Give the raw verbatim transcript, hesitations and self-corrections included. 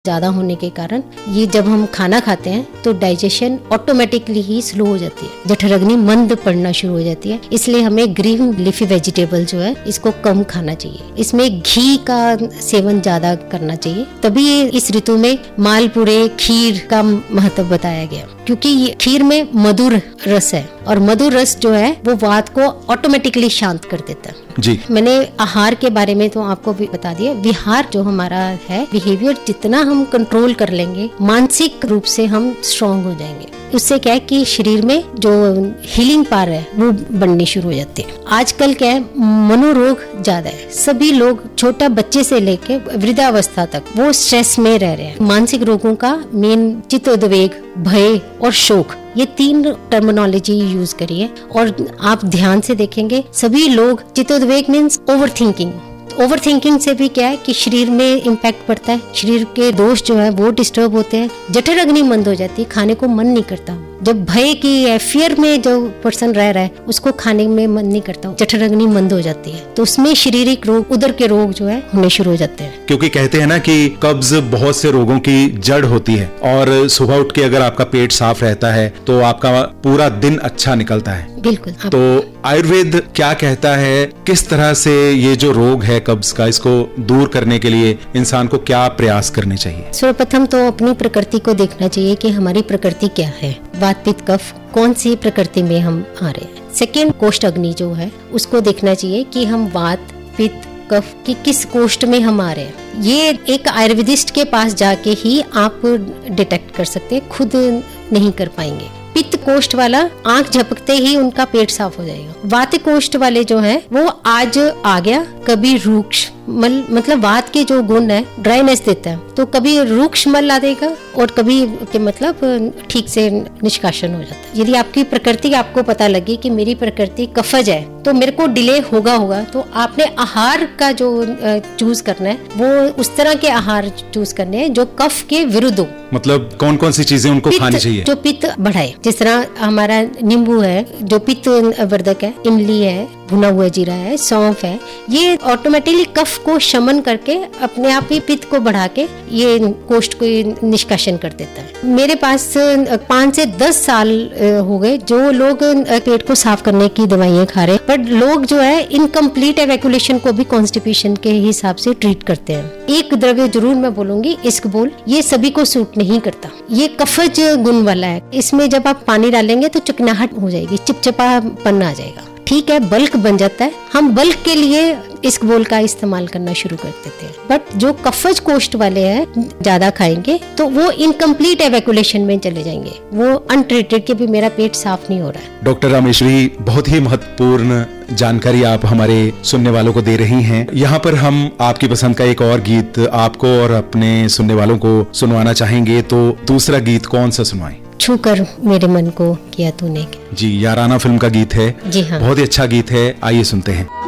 ज़्यादा होने के कारण ये जब हम खाना खाते हैं तो डाइजेशन ऑटोमेटिकली ही स्लो हो जाती है, जठराग्नि मंद पड़ना शुरू हो जाती है। इसलिए हमें ग्रीन लीफी वेजिटेबल जो है इसको कम खाना चाहिए। इसमें घी का सेवन ज़्यादा करना चाहिए, तभी इस ऋतु में मालपुरे खीर का महत्व बताया गया, क्योंकि ये खीर में मधुर रस है और मधुर रस जो है वो वात को ऑटोमेटिकली शांत कर देता है। जी मैंने आहार के बारे में तो आपको भी बता दिया। विहार जो हमारा है, बिहेवियर जितना हम कंट्रोल कर लेंगे, मानसिक रूप से हम स्ट्रांग हो जाएंगे। उससे क्या है कि शरीर में जो हीलिंग पावर है वो बढ़नी शुरू हो जाती है। आजकल क्या है, मनोरोग ज्यादा है। सभी लोग छोटा बच्चे से लेके वृद्धावस्था तक वो स्ट्रेस में रह रहे हैं। मानसिक रोगों का मेन चित्तोद्वेग, भय और शोक, ये तीन टर्मिनोलॉजी यूज करिए और आप ध्यान से देखेंगे सभी लोग चित्तोद्वेग means over thinking. Over thinking से भी क्या है कि शरीर में इम्पैक्ट पड़ता है, शरीर के दोष जो है वो डिस्टर्ब होते हैं, जठराग्नि मंद हो जाती है, खाने को मन नहीं करता। जब भय की फियर में जो पर्सन रह रहा है उसको खाने में मन नहीं करता, जठराग्नि मंद हो जाती है, तो उसमें शारीरिक रोग, उदर के रोग जो है होने शुरू हो जाते हैं। क्योंकि कहते हैं ना कि कब्ज बहुत से रोगों की जड़ होती है और सुबह उठ के अगर आपका पेट साफ रहता है तो आपका पूरा दिन अच्छा निकलता है। बिल्कुल। तो आयुर्वेद क्या कहता है, किस तरह से ये जो रोग है कब्ज का, इसको दूर करने के लिए इंसान को क्या प्रयास करने चाहिए? सर्वप्रथम तो अपनी प्रकृति को देखना चाहिए कि हमारी प्रकृति क्या है, वात पित्त कफ कौन सी प्रकृति में हम आ रहे हैं। सेकेंड, कोष्ठ अग्नि जो है उसको देखना चाहिए कि हम वात पित्त कफ की किस कोष्ठ में हम आ रहे हैं। ये एक आयुर्वेदिस्ट के पास जाके ही आप डिटेक्ट कर सकते हैं, खुद नहीं कर पाएंगे। पित्त कोष्ठ वाला आंख झपकते ही उनका पेट साफ हो जाएगा। वात कोष्ठ वाले जो है वो आज आ गया, कभी रूक्ष मल, मतलब वात के जो गुण है ड्राइनेस देता है, तो कभी रूक्ष मल आ देगा और कभी के मतलब ठीक से निष्कासन हो जाता है। यदि आपकी प्रकृति आपको पता लगे कि मेरी प्रकृति कफज है तो मेरे को डिले होगा होगा तो आपने आहार का जो चूज करना है वो उस तरह के आहार चूज करने हैं जो कफ के विरुद्ध हो। मतलब कौन कौन सी चीजें उनको खानी चाहिए जो पित्त बढ़ाए, जिस तरह हमारा नींबू है जो पित्त वर्धक है, इमली है, भुना हुआ जीरा है, सौंफ है, ये ऑटोमेटिकली कफ को शमन करके अपने आप ही पित्त को बढ़ा के ये कोष्ठ को निष्कासन कर देता है। मेरे पास पाँच से दस साल हो गए जो लोग पेट को साफ करने की दवाइयाँ खा रहे हैं, बट लोग जो है इनकम्प्लीट एवैक्यूलेशन को भी कॉन्स्टिपेशन के हिसाब से ट्रीट करते हैं। एक द्रव्य जरूर मैं बोलूंगी, इसबगोल, ये सभी को सूट नहीं करता, ये कफज गुण वाला है। इसमें जब आप पानी डालेंगे तो चिकनाहट हो जाएगी, चिपचिपापन आ जाएगा, ठीक है, बल्क बन जाता है। हम बल्क के लिए इसबगोल का इस्तेमाल करना शुरू कर देते हैं, बट जो कफज कोष्ठ वाले हैं ज्यादा खाएंगे तो वो इनकम्प्लीट एवैक्यूलेशन में चले जाएंगे, वो अनट्रीटेड के भी मेरा पेट साफ नहीं हो रहा है। डॉक्टर रामेश्वरी, बहुत ही महत्वपूर्ण जानकारी आप हमारे सुनने वालों को दे रही हैं। यहाँ पर हम आपकी पसंद का एक और गीत आपको और अपने सुनने वालों को सुनवाना चाहेंगे, तो दूसरा गीत कौन सा सुनवाएं? छू कर मेरे मन को किया तूने। जी, याराना फिल्म का गीत है। जी हाँ, बहुत ही अच्छा गीत है, आइए सुनते हैं।